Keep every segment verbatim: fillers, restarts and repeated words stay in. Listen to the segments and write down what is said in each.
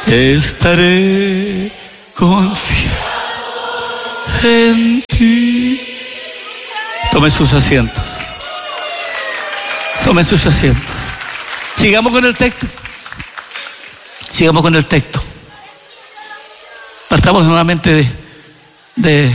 estaré confiado en ti. Tomen sus asientos. Tomen sus asientos. Sigamos con el texto. Sigamos con el texto. Partamos nuevamente de, de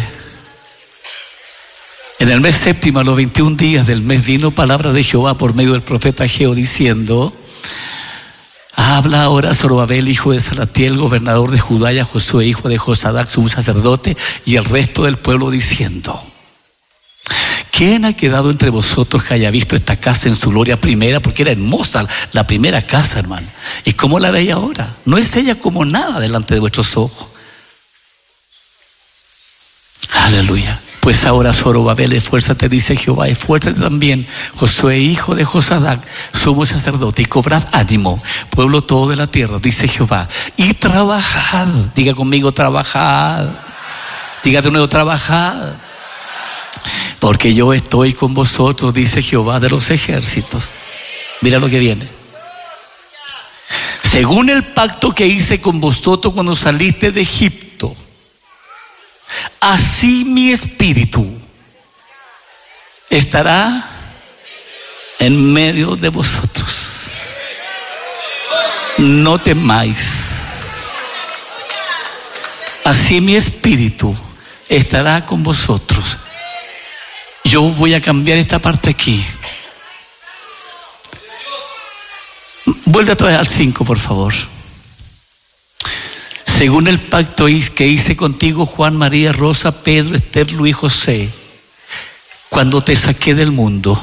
en el mes séptimo, a los veintiún días del mes, vino palabra de Jehová por medio del profeta Ageo diciendo: habla ahora Zorobabel, hijo de Salatiel, gobernador de Judá, y a Josué, hijo de Josadac, su sacerdote, y el resto del pueblo, diciendo: ¿quién ha quedado entre vosotros que haya visto esta casa en su gloria primera? Porque era hermosa la primera casa, hermano. ¿Y cómo la veis ahora? No es ella como nada delante de vuestros ojos. Aleluya. Pues ahora, Zorobabel, esfuérzate, dice Jehová, esfuérzate también, Josué, hijo de Josadac, sumo sacerdote, y cobrad ánimo, pueblo todo de la tierra, dice Jehová, y trabajad. Diga conmigo, trabajad. Diga de nuevo, trabajad. Porque yo estoy con vosotros, dice Jehová de los ejércitos. Mira lo que viene. Según el pacto que hice con vosotros cuando saliste de Egipto, así mi espíritu estará en medio de vosotros. No temáis. Así mi espíritu estará con vosotros. Yo voy a cambiar esta parte aquí. Vuelve a traer al cinco, por favor. Según el pacto que hice contigo, Juan, María, Rosa, Pedro, Esther, Luis, José, cuando te saqué del mundo,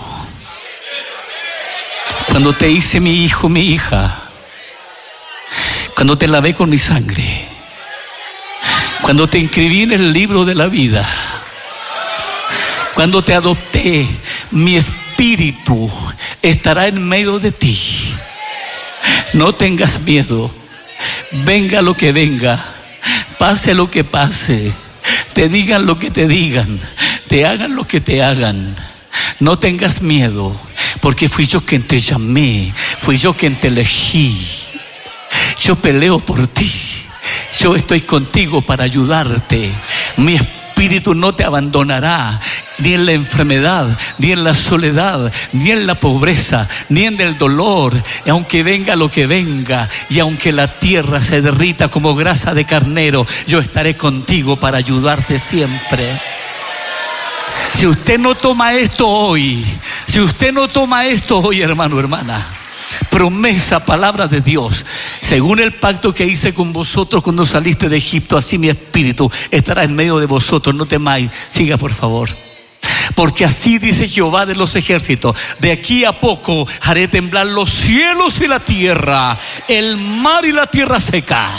cuando te hice mi hijo, mi hija, cuando te lavé con mi sangre, cuando te inscribí en el libro de la vida, cuando te adopté, mi espíritu estará en medio de ti. No tengas miedo. Venga lo que venga, pase lo que pase, te digan lo que te digan, te hagan lo que te hagan. No tengas miedo, porque fui yo quien te llamé, fui yo quien te elegí. Yo peleo por ti, yo estoy contigo para ayudarte. Mi espíritu no te abandonará, ni en la enfermedad, ni en la soledad, ni en la pobreza, ni en el dolor. Y aunque venga lo que venga, y aunque la tierra se derrita como grasa de carnero, yo estaré contigo para ayudarte siempre. Si usted no toma esto hoy, si usted no toma esto hoy, hermano, hermana, promesa, palabra de Dios, según el pacto que hice con vosotros cuando saliste de Egipto, así mi espíritu estará en medio de vosotros. No temáis. Siga, por favor. Porque así dice Jehová de los ejércitos: de aquí a poco haré temblar los cielos y la tierra, el mar y la tierra seca.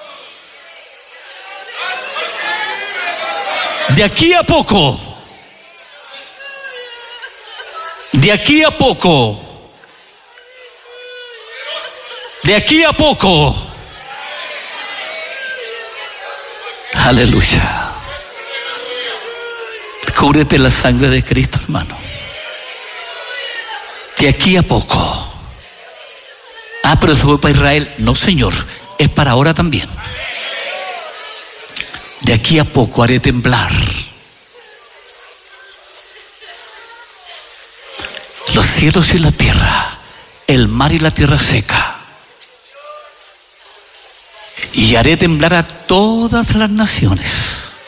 De aquí a poco, de aquí a poco, de aquí a poco. Aleluya. Cúbrete la sangre de Cristo, hermano. De aquí a poco. Ah, pero eso fue para Israel. No, Señor, es para ahora también. De aquí a poco haré temblar los cielos y la tierra, el mar y la tierra seca. Y haré temblar a todas las naciones.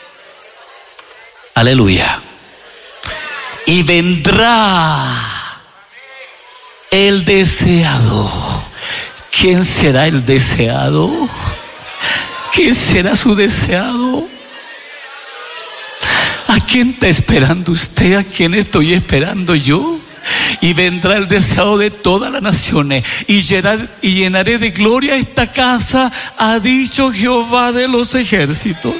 Aleluya. Y vendrá el deseado. ¿Quién será el deseado? ¿Quién será su deseado? ¿A quién está esperando usted? ¿A quién estoy esperando yo? Y vendrá el deseado de todas las naciones, y llenar, y llenaré de gloria esta casa, ha dicho Jehová de los ejércitos.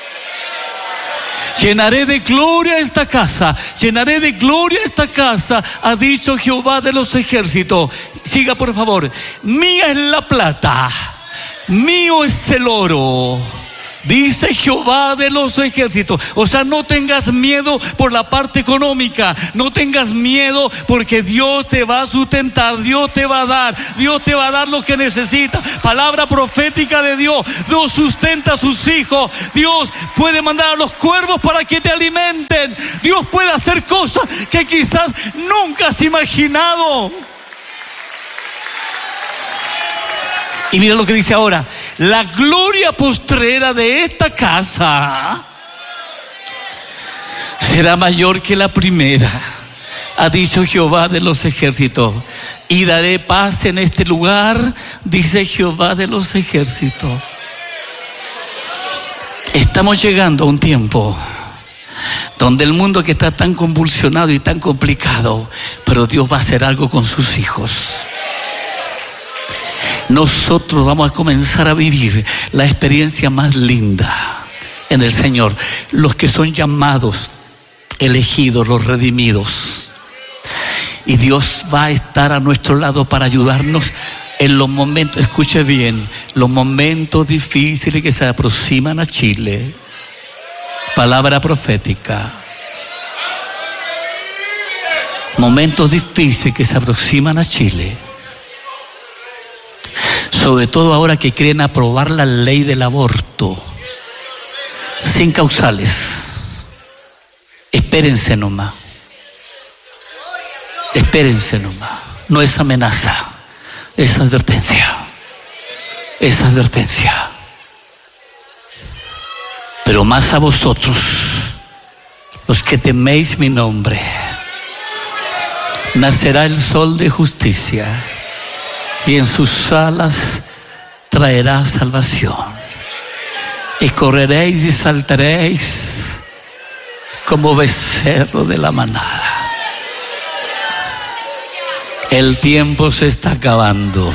Llenaré de gloria esta casa, llenaré de gloria esta casa, ha dicho Jehová de los ejércitos. Siga, por favor. Mía es la plata, mío es el oro, Dice Jehová de los ejércitos. O sea, no tengas miedo por la parte económica. No tengas miedo porque Dios te va a sustentar. Dios te va a dar. Dios te va a dar lo que necesitas. Palabra profética de Dios. Dios sustenta a sus hijos. Dios puede mandar a los cuervos para que te alimenten. Dios puede hacer cosas que quizás nunca has imaginado. Y mira lo que dice ahora. La gloria postrera de esta casa será mayor que la primera, ha dicho Jehová de los ejércitos. Y daré paz en este lugar, dice Jehová de los ejércitos. Estamos llegando a un tiempo donde el mundo que está tan convulsionado y tan complicado, pero Dios va a hacer algo con sus hijos. Nosotros vamos a comenzar a vivir la experiencia más linda en el Señor. Los que son llamados, elegidos, los redimidos. Y Dios va a estar a nuestro lado para ayudarnos en los momentos, escuche bien, los momentos difíciles que se aproximan a Chile. Palabra profética. Momentos difíciles que se aproximan a Chile. Sobre todo ahora que quieren aprobar la ley del aborto sin causales. Espérense nomás. Espérense nomás. No es amenaza, es advertencia. Es advertencia. Pero más a vosotros, los que teméis mi nombre, nacerá el sol de justicia. Y en sus alas traerá salvación. Y correréis y saltaréis como becerro de la manada. El tiempo se está acabando.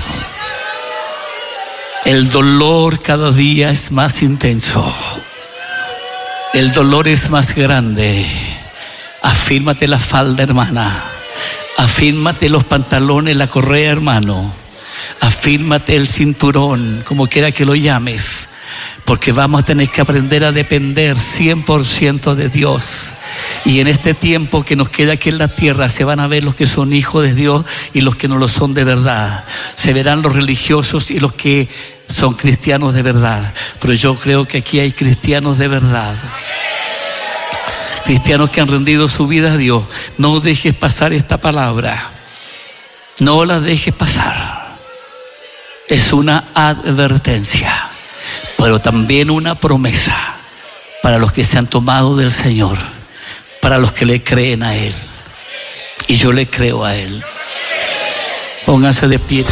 El dolor cada día es más intenso. El dolor es más grande. Afírmate la falda, hermana. Afírmate los pantalones, la correa, hermano. Afírmate el cinturón, como quiera que lo llames, porque vamos a tener que aprender a depender cien por ciento de Dios. Y en este tiempo que nos queda aquí en la tierra se van a ver los que son hijos de Dios y los que no lo son de verdad. Se verán los religiosos y los que son cristianos de verdad. Pero yo creo que aquí hay cristianos de verdad. Cristianos que han rendido su vida a Dios. No dejes pasar esta palabra. No la dejes pasar. Es una advertencia, pero también una promesa para los que se han tomado del Señor, para los que le creen a Él. Y yo le creo a Él. Pónganse de pie.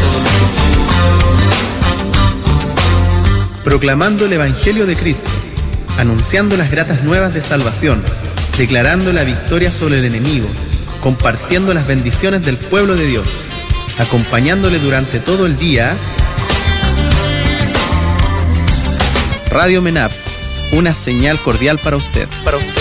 Proclamando el Evangelio de Cristo, anunciando las gratas nuevas de salvación, declarando la victoria sobre el enemigo, compartiendo las bendiciones del pueblo de Dios, acompañándole durante todo el día. Radio MENAP, una señal cordial para usted. Para usted.